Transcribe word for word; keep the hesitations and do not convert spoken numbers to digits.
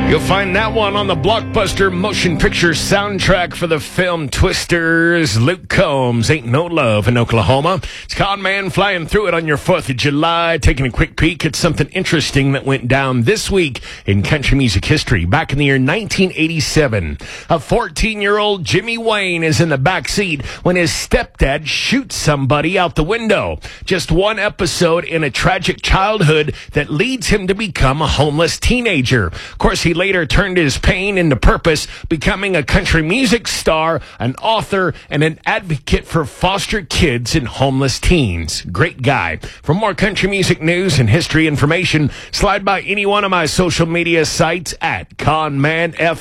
You'll find that one on the blockbuster motion picture soundtrack for the film Twisters. Luke Combs, Ain't No Love in Oklahoma. It's Con Man flying through it on your fourth of July, taking a quick peek at something interesting that went down this week in country music history. Back in the year nineteen eighty-seven, a fourteen-year-old Jimmy Wayne is in the back seat when his stepdad shoots somebody out the window. Just one episode in a tragic childhood that leads him to become a homeless teenager. Of course, he later turned his pain into purpose, becoming a country music star, an author, and an advocate for foster kids and homeless teens. Great guy. For more country music news and history information, slide by any one of my social media sites at ConManF.